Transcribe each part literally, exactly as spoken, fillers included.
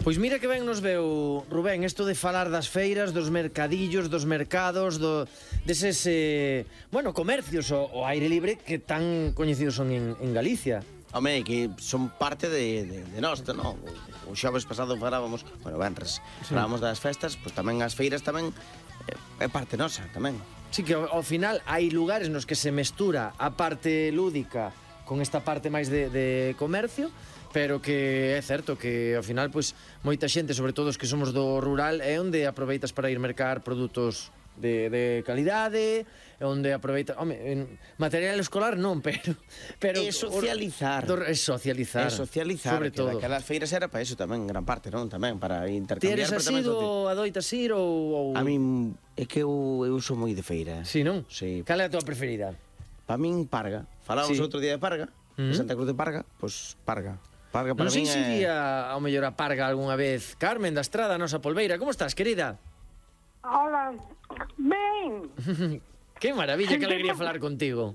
Pois mira que ben nos veu, Rubén, isto de falar das feiras, dos mercadillos, dos mercados, do, deses, eh, bueno, comercios ao, ao aire libre que tan coñecidos son en, en Galicia. Home, que son parte de, de, de nós, non? O, o xoves pasado falábamos, bueno, venres, sí. falábamos das festas, pois tamén as feiras tamén é, é parte nosa, tamén. Sí, que ao, ao final hai lugares nos que se mestura a parte lúdica con esta parte máis de, de comercio, pero que é certo que ao final pois moita xente, sobre todo os que somos do rural, é onde aproveitas para ir mercar produtos de, de calidade, é onde aproveitas, home, en material escolar non, pero pero é socializar. Or, é socializar. É socializar, sobre todo. Aquelas feiras era para eso tamén, gran parte, non? Tamén para intercambiar. Ti eres asido, adoitas ir ou, ou... A min é que eu, eu sou moi de feira. Sí, non? Sí. Cal é a tua preferida? Para min, Parga. Falábamos sí. outro día de Parga, uh-huh. de Santa Cruz de Parga, pois Parga. Parga para non sei min se é... iría ao mellor a Parga algunha vez. Carmen da Estrada, a nosa polbeira. Como estás, querida? Hola. Ben. Que maravilla, que alegría falar contigo.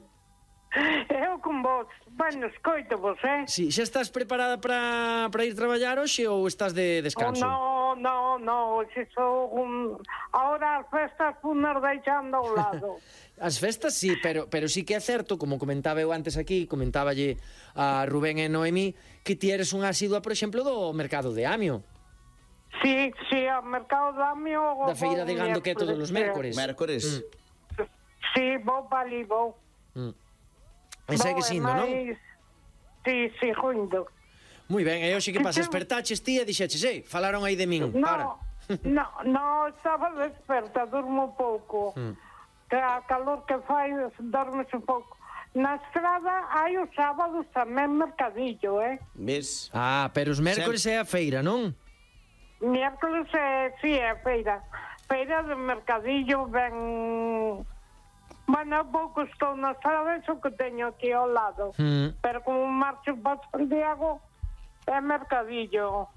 Eu con vos. Bueno, escoito vos, eh? Sí, xa estás preparada para para ir traballar hoxe ou estás de descanso? Oh, no, no, no. Se sou un... Ahora as festas funas deixando ao lado. As festas sí, pero pero sí que é certo, como comentaba eu antes aquí, comentáballe a Rubén e Noemí, que ti eres unha asidua, por exemplo, do mercado de Amio. Sí, sí, ao mercado de Amio... Da feira de gando que é todos os mércores. Mércores. Mm. Sí, vou para ali, vou. Mm. E segue sindo, non? Sí, sí, jundo. Moi ben, e hoxe que pasa? Espertaches ti e dixeches, ei, falaron aí de min, no, para. no, no, estaba desperta, durmo pouco. Mm. Que a calor que fai, dormes un pouco. Na estrada hai os sábados tamén mercadillo, eh? Ves? Ah, pero os mércores é a feira, non? Miércoles é, sí, é a feira. Feira de mercadillo ben... Bueno, pouco estou na estrada, iso que teño aquí ao lado. Mm. Pero como marcho para Santiago, é mercadillo.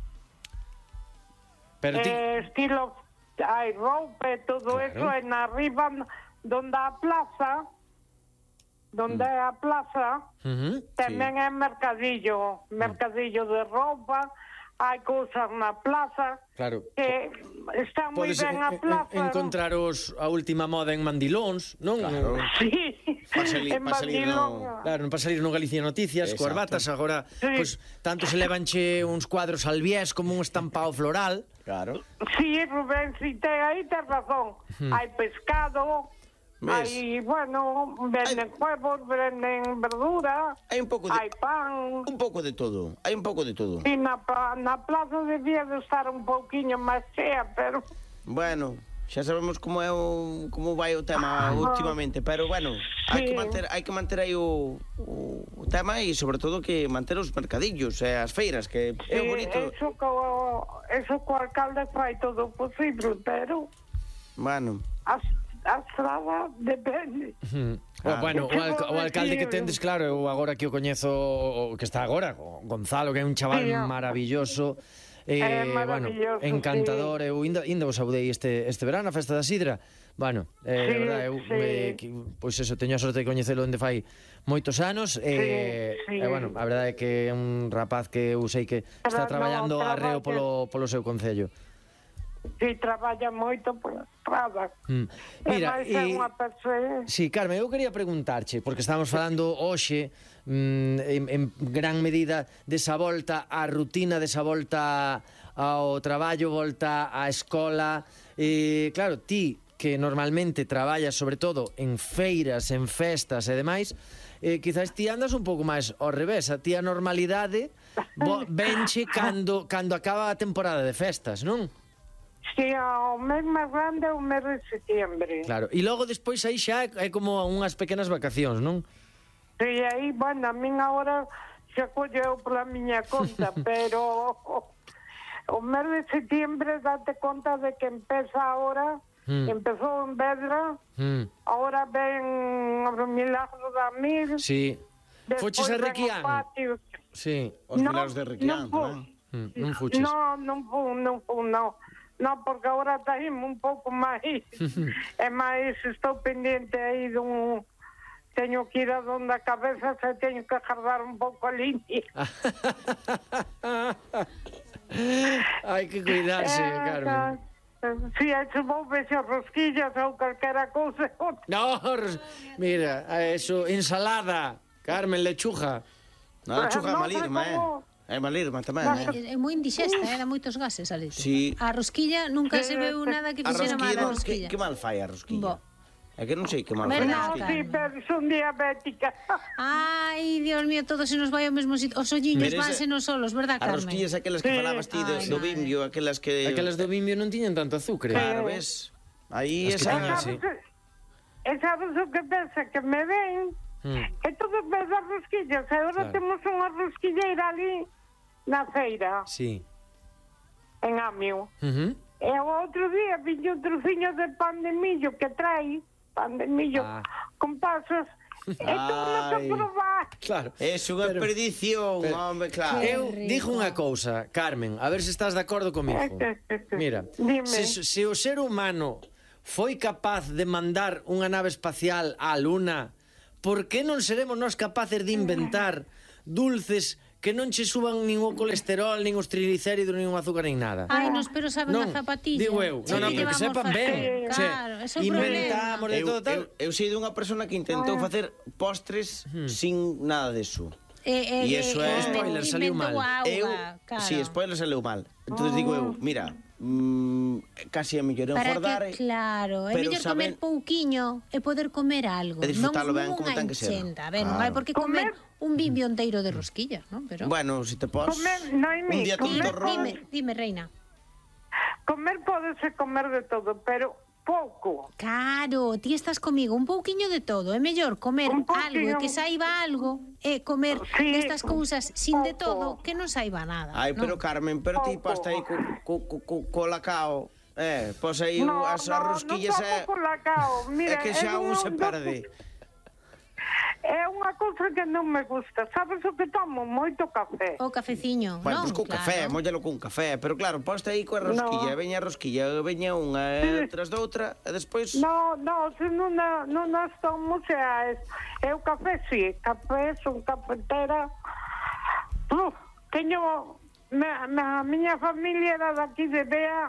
Pero ti... Eh, estilo, hai roupa e todo claro. Eso, e na arriba, donde a plaza, donde mm. é a plaza, uh-huh. tamén sí. É mercadillo, mercadillo de roupa, hai cousas na plaza, claro. Que está moi ben a plaza. En, encontraros a última moda en mandilóns, non? Claro. Sí, para salir, en para salir mandilón. No... Claro, non para salir no Galicia Noticias, coas batas, agora, sí. Pues, tanto se levanche uns cuadros albiés como un estampado floral. Claro. Sí, Rubén, si te, aí tes razón. Hmm. Hai pescado, hai, bueno, venden huevos, venden verdura, hai un pouco de... hai pan... Un pouco de todo, hai un pouco de todo. E na, na plaza debía de estar un pouquiño máis chea, pero... Bueno, xa sabemos como é o como vai o tema ah, últimamente, pero bueno, sí. hai que manter hai que manter aí o, o, o tema e sobre todo que manter os mercadillos e as feiras, que sí, é bonito. Eso co, eso co alcalde fai todo o posible, pero... Bueno... As, a estrada depende. Hmm. Ah. O, bueno, o, alca o alcalde que tendes, claro, eu agora que o coñezo, o que está agora, Gonzalo, que é un chaval sí, maravilloso. Eh, é maravilloso, bueno, encantador, sí. Eu ainda, ainda vos saudei este, este verano a festa da Sidra. Bueno, eh, sí, de verdade, eu sí. me, que, pois eso, teño a sorte de coñecelo onde fai moitos anos. E, sí, sí. E bueno, a verdade é que é un rapaz que eu sei que pero está traballando no, arreo polo, polo seu concello. Si, traballa moito pola estrada. Mm. Mira, e máis é unha persoa... Sí, Carmen, eu quería preguntarche, porque estamos falando hoxe mm, en, en gran medida desa volta á rutina, desa volta ao traballo, volta á escola. E, claro, ti que normalmente traballas sobre todo en feiras, en festas e demais, eh, quizás ti andas un pouco máis ao revés. A ti a normalidade venche cando, cando acaba a temporada de festas, non? Si, o mes máis grande é o mes de setembro. Claro, e logo despois aí xa é como unhas pequenas vacacións, non? Si, aí, bueno, a min agora xa colleu pola miña conta, pero o mes de setembro date conta de que empeza agora, mm. empezou en Vedra, mm. agora ven o Milagro da Mil. Sí. Foches a Requián? Sí. Os no, Milagros de Requián, non? Mm, non fuches? No, non fu, non fu, non. No, porque agora taíme un pouco máis. É máis, estou pendiente aí dun... Teño que ir a donde a cabeza, se teño que agardar un pouco a línea. Hai que cuidarse, Eh, Carmen. Si, eso vou vexer rosquillas ou calquera cousa. No, ros- mira, eso, ensalada. Carmen, lechuga. Non, chuga Non, malirma, pero eh. como- É malirma tamén, Non, eh. É moi indigesta, eh, dá moitos gases a leite. Sí. A rosquilla nunca se veu nada que A fixera mal rosquilla, a non, que, rosquilla. que mal fai a rosquilla? Bo. É que non sei que mal fai a Verdad, No, rosquilla. sí, pero son diabética. Ai, Dios mío, todo se nos vai ao mesmo sitio. Os olliños Pero esa- vanse nos solos, verdad, As Carmen? rosquillas aquelas que Sí. falabas ti do, Ai, do madre. bimbio, aquelas que... Aquelas do Bimbio non tiñan tanto azúcar. Claro, ves? Aí As que esa... tiñan, sí. E sabes o que pensa? Que me ven Mm. que todo vez das rosquillas. E agora Claro. temos unha rosquilleira ali na feira, Sí. en Amio. Ujú. E o outro día viño un trociño de pan de millo que trae, pan de millo Ah. con pasas, e tomas a Ai. probar. Claro. É unha Pero- perdición, pero- home, claro. Que Eu rico. dixo unha cousa, Carmen, a ver se estás de acordo comigo. Mira, Dime. se, se o ser humano foi capaz de mandar unha nave espacial á Luna, por que non seremos nós capaces de inventar dulces que non che suban nin o colesterol, nin os triglicéridos, nin o azúcar, nin nada? Ai, nos pero saben Non, a zapatilla. digo eu, Sí, non, non, que pero que vamos sepan facer. ben. Che, Claro, ese é o inventamos de Eu, todo tal. eu, eu sei dunha persona que intentou facer postres sin nada deso. Eh, eh, E iso é- Spoiler, saliu inventou mal. auga, Eu, claro. si, spoiler saleu mal. Entón digo eu, mira, mm, casi a mellor Para engordar, que, claro, é pero mellor saben- comer pouquiño e poder comer algo. E disfrutalo non, ben non como unha ten que ser. enchenda. A ver, non hai Claro. por que comer Comer- un bimbio enteiro de rosquillas, non? Pero... Bueno, se te pos... Comer, Noemi, un día con comer- torrón... Dime, dime, reina. Comer pódese comer de todo, pero pouco. Claro, ti estás comigo, un pouquiño de todo. É mellor comer Un algo e pouquiño. que saiba algo e comer Sí, estas cousas sin de pouco. todo que non saiba nada. Ai, non? pero Carmen, pero ti Pouco. posta aí co, co, co, co, co lacao. Eh, pos aí No, as no, rosquillas non é... tomo colacao. Mira, é que xa eu un non- se perde. É unha cousa que non me gusta. Sabes o que tomo? Moito café. O cafeciño, Bueno, non? pois co Claro. café, mollalo con café, pero claro, posta aí coa rosquilla, No. veña a rosquilla, veña unha e tras doutra, e despois... No, no, se non, a- non as tomo, xa es. Eu café, sí, café, son cafetera. Uf, teño... Me, me, a miña familia era daqui de Bea.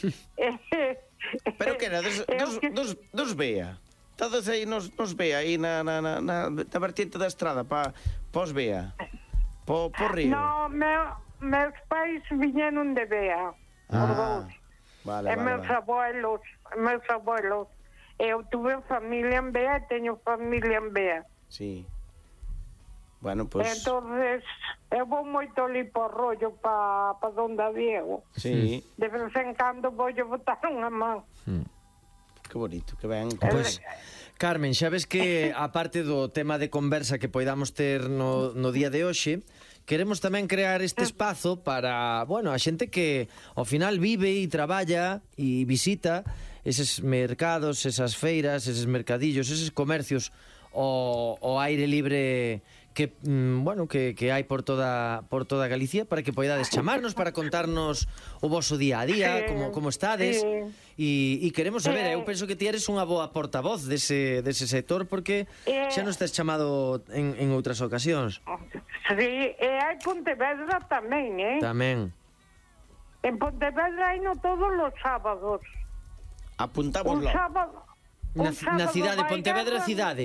Pero que era, dos, Eu dos, que- dos, dos vea. Todos aí nos, nos vea, aí na, na, na, na, na vertiente da estrada, pa, pos vea. Po, po río. No, me, meus pais viñeron de Bea. Os Ah, dous. vale, E vale, meus vale. abuelos, meus abuelos. Eu tuve familia en Bea e teño familia en Bea. Sí. Bueno, pois... Pues, Entonces, eu vou moito ali por rollo pa, pa donde a Diego. sí, De vez en cando vou botar unha man. que bonito, que ben. Pois, Carmen, xa ves que, aparte do tema de conversa que poidamos ter no, no día de hoxe, queremos tamén crear este espazo para, bueno, a xente que ao final vive e traballa e visita eses mercados, esas feiras, eses mercadillos, eses comercios ao, ao aire libre que, mm, bueno, que, que hai por toda por toda Galicia, para que poidades chamarnos para contarnos o voso día a día, Sí, como, como estades. sí. E, e queremos saber, Eh. eu penso que ti eres unha boa portavoz dese, dese sector, porque Eh. xa non estás chamado en, en outras ocasións. Sí, e hai Pontevedra tamén, eh? Tamén. En Pontevedra hai no todos os sábados. Un Apuntámoslo. sábado... Na, un sábado na cidade, vai Pontevedra guerra, cidade.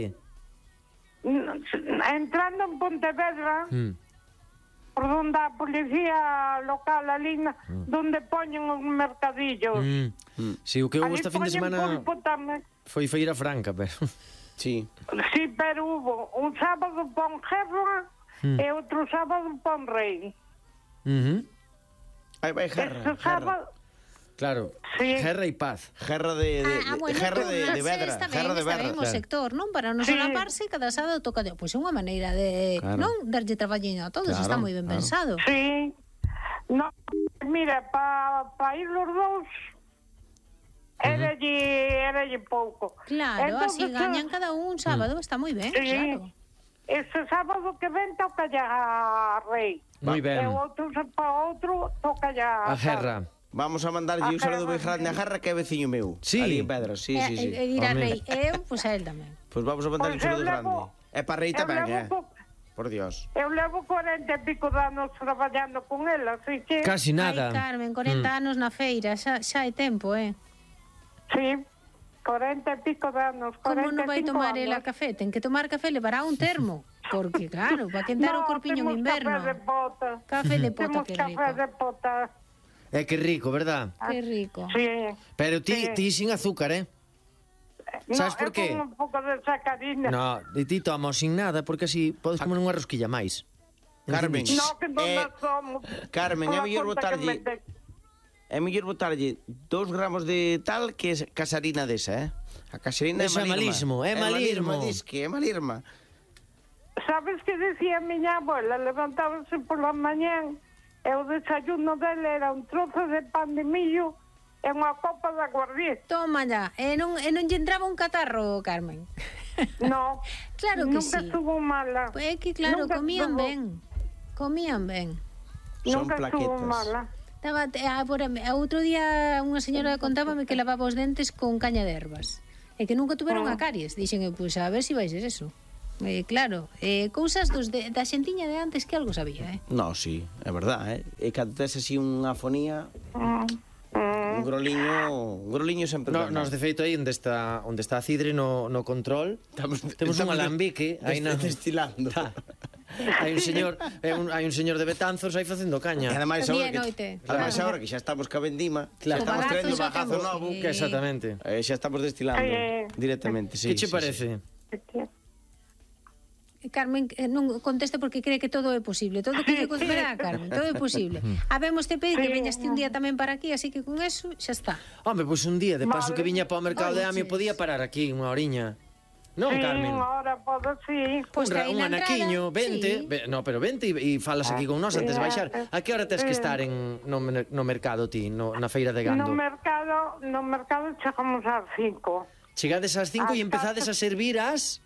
Entrando en Pontevedra, Mm. por donde a policía local ali, na- donde poñen os mercadillos. Mm. Si, o que houve Ali esta fin de poñen semana pulpo tamén. foi Feira Franca, pero... Sí. Sí, pero hubo un sábado pon Gerra Mm. e outro sábado pon Rei. Uh -huh. Aí vai Gerra, Este Gerra. sábado... Claro, Sí. guerra e paz. Gerra de, de, Ah, ah, de, bueno, gerra pero de, de non sei, Vedra, está ben, Gerra de está Vedra. ben o claro. sector, non? Para non Sí. solaparse, cada sábado toca de... Pois é unha maneira de, Claro. non? Darlle traballiño a todos, Claro, está moi ben claro. pensado. Sí. No, mira, para pa ir los dous eralle, eralle pouco. Claro, así Entonces, gañan cada un un sábado, está moi ben, Sí. claro. Ese sábado que ven toca ya a Rei. Moi ben. E o outro para outro toca ya A guerra. Vamos a mandarlle un A saludo moi Gerra. grande a Gerra, que é veciño meu. Sí. Ali en Vedra, sí, e, sí, sí. e, e dirá Home. Rei, eu, pois a él tamén. Pois vamos a mandarlle un Pois eu saludo levo- grande. E para Rei Eu tamén, levo eh? po- por Dios. Eu levo cuarenta e pico de anos traballando con el, así que... Casi nada. Ai, Carmen, corenta Mm. anos na feira, xa, xa hai tempo, eh? Sí, cuarenta e pico de anos, Como cuarenta non vai e cinco tomar anos. ela café? Ten que tomar café, levará un termo. Porque, claro, para quentar o corpiño en inverno. Temos café de pota. Café de pota, Temos que rico. café de pota. É que rico, verdad? Que rico. Sí. Pero ti, Sí. ti sin azúcar, eh? Sabes no, por qué? Eu con un pouco de sacarina. No, e ti tomas sin nada, porque así podes comer unha rosquilla máis. Carmen, Entendiches? No, que non Eh, eh, somos. Carmen, é Pola mellor conta que botarlle me te- é mellor botarlle dous gramos de tal que é casarina desa, eh? A casarina é Eso é malirma. malismo, é malismo. Disque, é malirma. Sabes que decía miña abuela? Levantábase pola mañán e o desayuno dele era un trozo de pan de millo e unha copa de aguardiente. Toma ya. E non, e non lle entraba un catarro, Carmen? No, Claro que nunca sí. estuvo mala. É que claro, Nunca comían estuvo- ben. Comían ben. Son Nunca estuvo plaquetas. mala. Estaba, a, por, a outro día unha señora contábame que lavaba os dentes con caña de ervas e que nunca tuveron Ah. a caries. Dixen, eu, pois, a ver se si vais ser eso. Eh, claro, eh, cousas dos de, da xentiña de antes que algo sabía, eh? No, sí, é verdad, eh? E cando tes así unha fonía, Mm, mm. un groliño, un groliño sempre No, gana. nos de feito aí onde está onde está a Cidre no, no control. Estamos- Temos un estamos alambique aí na destilando. Tá. Hai un señor, hai un, hai un señor de Betanzos aí facendo E caña. ademais Día agora e que, noite. ademais Claro. agora que xa estamos ca vendima, Claro. xa estamos O bagazo traendo xa bagazo temos. novo, Sí. Que exactamente. eh, xa estamos destilando Eh, directamente, sí. Que che sí, parece? Carmen eh, non contesta porque cree que todo é posible. Todo que lle contará, Carmen, todo é posible. Habemos te pedir que Sí. veñas ti un día tamén para aquí, así que con eso xa está. Hombre, pois un día de paso Vale. que viña para o mercado de Amio Vale, podía parar aquí unha horiña. Non, Sí, Carmen? ahora podo, sí. Pois un, ra- que aí un na entrada, anaquiño, vente, sí. ve, no, pero vente e, e falas aquí con nós antes de baixar. A que hora tes que Eh. estar en no, mer- no mercado ti, no, na feira de No Gando? mercado, no mercado chegamos ás cinco. Chegades ás cinco e Hasta- empezades a servir as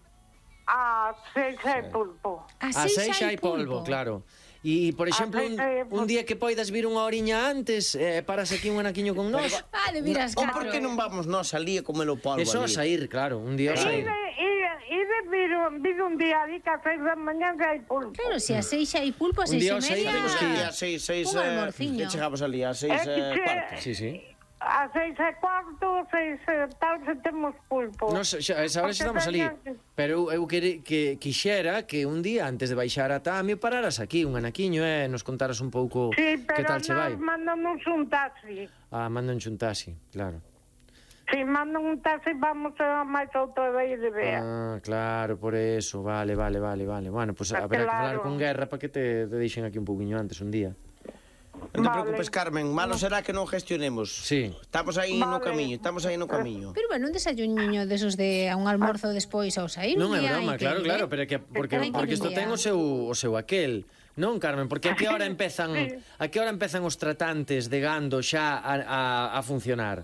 A seis hai pulpo. A a seis seis hai polvo, claro. E, por exemplo, un, seis hai un día que poidas vir unha horiña antes, eh, paras aquí un anaquiño con nós. Vale, mira as O catro. por que non vamos nós ali a comer o polvo E só a ali? sair, claro, un día a E sair. de, e, e de vir, un- vir un día ali que a seis da mañá que hai pulpo. Claro, se a seis xa hai pulpo, a Un seis día e ao seis media... temos que ir. A seis, seis, Un eh, almorciño. que chegamos ali a seis É que eh, che- cuarto. Sí, sí. A seis e cuarto, seis e tal, se temos pulpo. Nos, xa, esa hora xa estamos ali. Pero eu, eu que, que quixera que un día antes de baixar a Tamio pararas aquí, un anaquiño, e eh, nos contaras un pouco Sí, que pero tal che vai. nos mandamos un taxi. Ah, mandan un taxi, claro. Si mandan un taxi, vamos a máis outra vez de ver. Ah, claro, por eso, vale, vale, vale, vale. Bueno, pues Ah, habrá que claro. falar con Guerra para que te, te deixen aquí un pouquiño antes un día. Non te Vale. preocupes, Carmen, malo será que non gestionemos. Sí. Estamos aí no Vale. camiño, estamos aí no camiño. Pero bueno, un desayuniño desos de a un almorzo despois ao sair. Non un é día broma, hai que claro, ir, claro, eh? pero é que porque Hai que porque ir isto un ten día. o seu o seu aquel. Non, Carmen, porque a que hora empezan a que hora empezan os tratantes de gando xa a, a, a funcionar?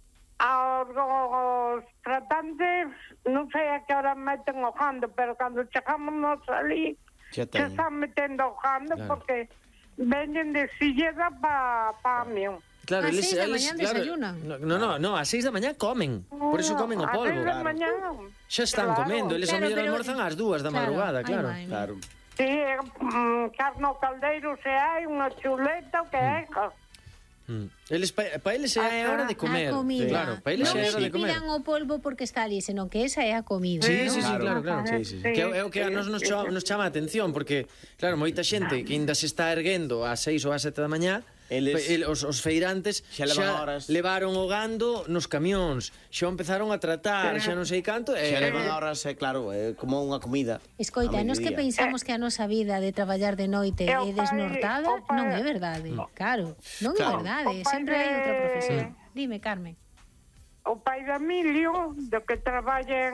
Aos os tratantes, non sei a que hora meten o jando, pero cando chegamos nos ali, Xa se teño. están metendo o jando Claro. porque veñen de Silleda pa, pa Amión. Claro, Ás eles, seis da eles, mañá claro, desayunan. No, no, no, ás seis da mañá comen. Por iso comen o A polvo. seis da mañá, Xa están claro. comendo, eles ao Claro, mellor pero- almorzan ás dúas da Claro, madrugada, ai, claro. vai, vai. Claro. Sí, mm, carne ao caldeiro se hai, unha chuleta, o que é. Mm. Eles pa, pa eles é a hora de comer. A comida. Claro, pa eles non é a é hora de que comer. pidan o polvo porque está ali, senón que esa é a comida. Sí, non? sí, sí, claro, Claro. claro. Sí, sí, sí. Que é o que a nos nos, cho, nos chama a atención, porque, claro, moita xente que ainda se está erguendo ás seis ou ás sete da mañá, Eles- pe- el, os, os feirantes Xa levan horas. levaron o gando nos camións, xa o empezaron a tratar, xa non sei canto, e... Xa levan horas, é claro, é como unha comida. Escoita, a nos que mediodía. pensamos que a nosa vida de traballar de noite E é o pai- desnortada, o pai- non é verdade. Claro, non é Claro. verdade, O pai sempre hai outra de- profesión. Dime, Carmen. O pai de Emilio, do que traballa en,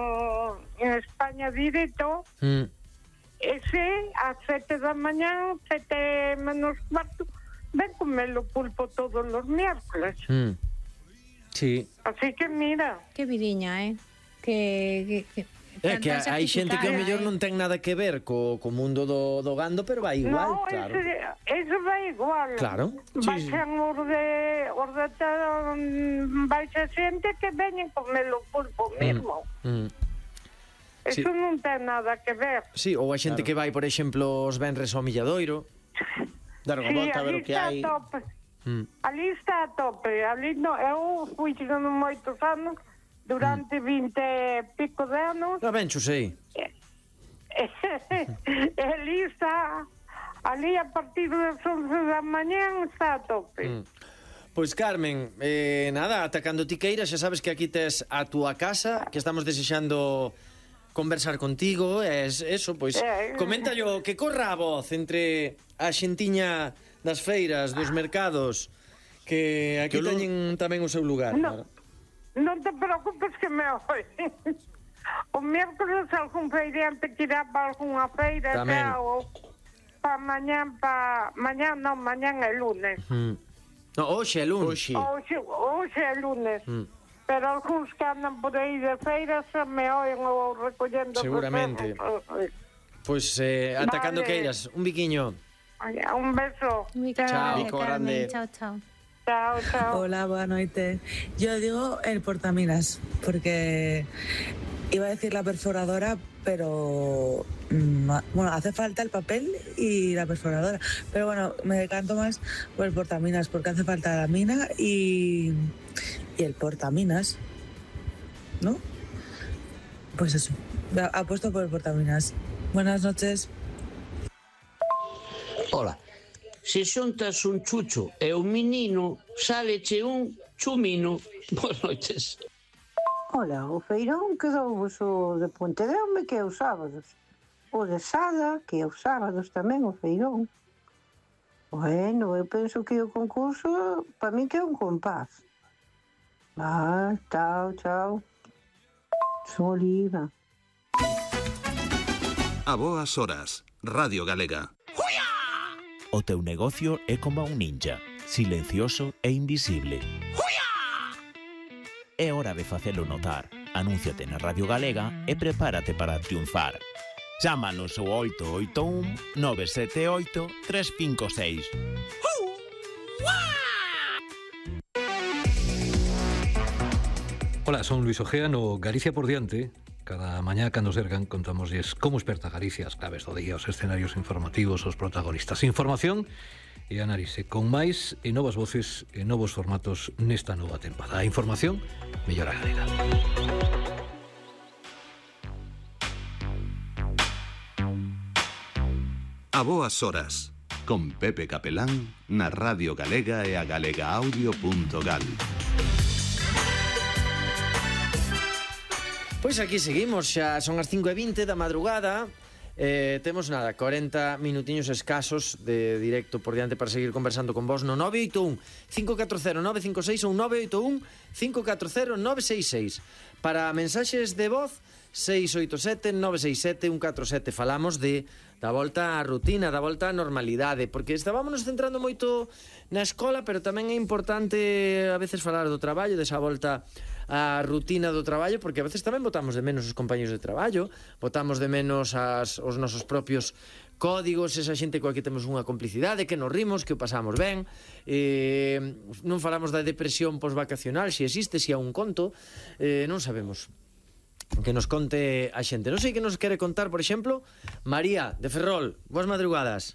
en España directo, Mm. ese ás sete da mañá, sete menos cuarto, ven comer o pulpo todos os miércoles. Mm. Sí. Así que mira, Que vidiña, eh? Que, que, que É que tan hai xente que ao sacrificada, mellor eh? non ten nada que ver co, co mundo do, do gando, pero vai igual, no, claro. ese, ese vai igual. Claro. Baixan os de, os de mm, baixa xente que veñen comer o pulpo mesmo. Mm. Eso Sí. non ten nada que ver. Sí, ou a xente que vai, por exemplo, os venres ao Milladoiro. Dar unha volta a ver o que está hai. a tope. Mm. Ali está a tope. Ali no, eu fui chegando moitos anos, durante vinte e pico de anos. Ah, ben, xusei. E ali está, ali a partir das once da mañán está a tope. Mm. Pois Carmen, eh, nada, atacando ti queiras, xa sabes que aquí tes a túa casa, que estamos desexando conversar contigo, es eso, pois Eh, coméntallo, que corra a voz entre a xentiña das feiras, dos mercados, que aquí Que lo- teñen tamén o seu lugar. No, non te preocupes que me oyen. O miércoles algún feiriante que irá para algunha feira, Tamén. xa, ou pa mañán, pa... Mañán non, mañán é lunes. Mm. No, hoxe é lunes. Oxe. Hoxe, hoxe é lunes. Mm. Pero algúns que andan por aí de feiras xa me oyen ou recollendo... Seguramente. reservas. Pois eh, atacando Vale. queiras, un biquiño. Ay, un beso. Muy Chao. grande, Pico Carmen. grande. Chao, chao. Chao, chao. Hola, buenas noches. Yo digo el portaminas, porque iba a decir la perforadora, pero mm, bueno, hace falta el papel y la perforadora. Pero bueno, me decanto más por el portaminas, porque hace falta la mina y, y el portaminas, ¿no? Pues eso, apuesto por el portaminas. Buenas noches. Ola, se xuntas un chucho e un menino, sáleche un chumino. Boas noites. Ola, o feirón quedouvos o de Pontedeume que é os sábados. O de Sada, que é os sábados tamén o feirón. Bueno, eu penso que o concurso, para mí que é un compás. Ah, chao, chao. Son Oliva. A boas horas, Radio Galega. O teu negocio é como un ninja, silencioso e invisible. É hora de facelo notar. Anúnciate na Radio Galega e prepárate para triunfar. Chámanos ao oito oito un, nove sete oito, tres cinco seis. Hola, son Luis Ojea no Galicia por diante. Cada mañá cando sergan contamosles como esperta Galicia, as claves do día, os escenarios informativos, os protagonistas. Información e análise con máis e novas voces e novos formatos nesta nova tempada. A información mellora galega. A boas horas, con Pepe Capelán na Radio Galega e a galegaaudio.gal. Pois aquí seguimos, xa son as cinco e vinte da madrugada. Eh, temos nada, corenta minutiños escasos de directo por diante para seguir conversando con vos no nove oito un, cinco catro cero, nove cinco seis ou nove oito un, cinco catro cero, nove seis seis. Para mensaxes de voz, seis oito sete, nove seis sete, un catro sete. Falamos de da volta á rutina, da volta á normalidade, porque estábamos centrando moito na escola, pero tamén é importante a veces falar do traballo, desa volta a rutina do traballo, porque a veces tamén botamos de menos os compañeros de traballo, botamos de menos as, os nosos propios códigos, esa xente coa que temos unha complicidade, que nos rimos, que o pasamos ben. Eh, non falamos da depresión posvacacional, se existe, se há un conto, eh, non sabemos. Que nos conte a xente. Non sei que nos quere contar, por exemplo, María, de Ferrol. Boas madrugadas.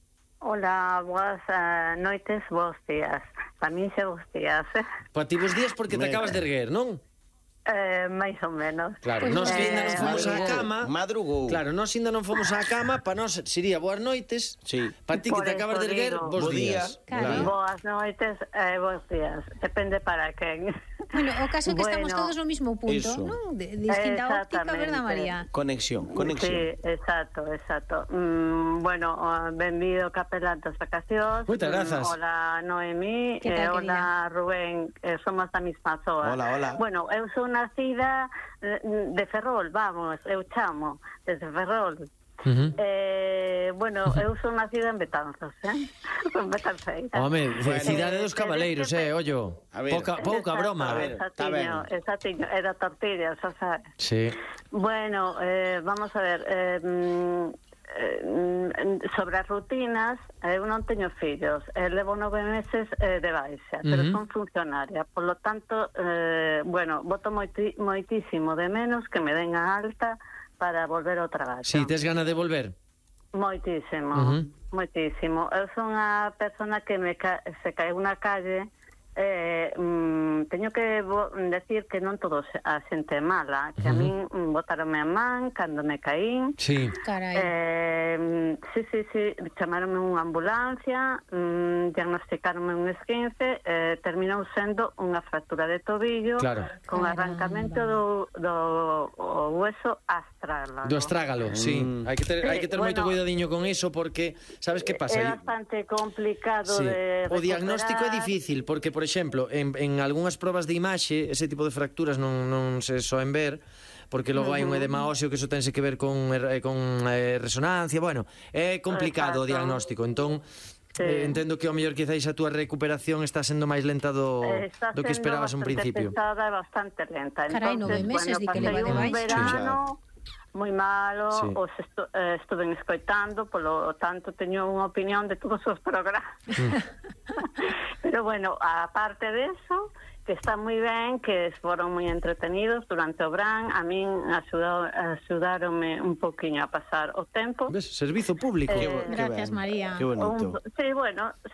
Hola, boas uh, noites, bons días. Para mí xe bons días. Pa ti bons días porque te acabas de erguer, non? Eh, máis ou menos. Claro, nós que ainda non fomos á cama. Madrugou. Claro, nós ainda non fomos á cama, pa nós sería boas noites. Sí. Pa ti que te acabas de erguer, bons días. Claro. Boas noites e eh, bons días. Depende para quen. Bueno, o caso é que bueno, estamos todos no mismo punto, eso. non? De, de distinta óptica, verdad, María? Conexión, conexión. Sí, exacto, exacto. Mm, bueno, benvido capelán das vacacións. Moitas grazas. Mm, hola, Noemí. Que tal, eh, hola, Rubén. Eh, somos da mesma zoa. Hola, hola. Bueno, eu sou nacida de Ferrol, vamos, eu chamo, desde Ferrol. Uh-huh. Eh, bueno, eu sou nacida en Betanzos, eh? En Betanceira. Home, felicidade Eh, dos cabaleiros, eh, ollo. A ver. Pouca, pouca Exacto, broma. A ver, está ben. Exactiño, exactiño, era tortillas, o sea. Sí. Bueno, eh, vamos a ver, eh, mm, eh, sobre as rutinas, eu non teño fillos, eh, levo nove meses eh, de baixa, pero Uh-huh. son funcionaria, por lo tanto, eh, bueno, voto moiti, moitísimo de menos que me den a alta para volver ao traballo. Si, tes gana de volver? Moitísimo, Ujú. moitísimo. Eu son unha persona que me ca se caeu na calle. Eh, mm, teño que vo- decir que non todos a xente é mala, que a Ujú. min mm, botaronme a man cando me caín. Sí. Carai. Eh, mm, sí, sí, sí, chamaronme unha ambulancia, mm, diagnosticaronme un esguince, eh, terminou sendo unha fractura de tobillo, Claro. con arrancamento do, do o hueso astrágalo. Do astrágalo, sí. Hai que ter, Sí, hai que ter moito bueno. cuidadiño con iso porque, sabes que pasa? É bastante complicado Sí. de O diagnóstico é recuperar. difícil porque, por exemplo, en, en algunhas probas de imaxe ese tipo de fracturas non, non se soen ver porque logo hai un Ujú. edema óseo que iso tense que ver con, eh, con eh, resonancia, bueno, é complicado o Exacto. diagnóstico, entón Sí. eh, entendo que ao mellor quizáis a túa recuperación está sendo máis lenta do, Eh, está do que sendo esperabas un bastante principio. pesada e bastante lenta. Carai, nove meses bueno, di que pasei leva de un baixo. verano moi malo, Sí. os estu eh, estuve escoitando, polo tanto teño unha opinión de todos os programas. Pero bueno, aparte de eso, que está moi ben, que foron moi entretenidos durante o verán, a min axudou, axudaronme un poquinho a pasar o tempo. Ves? Servizo público. Eh, Que bo- que Gracias, ben. María. Que bonito. Un, sí, bueno,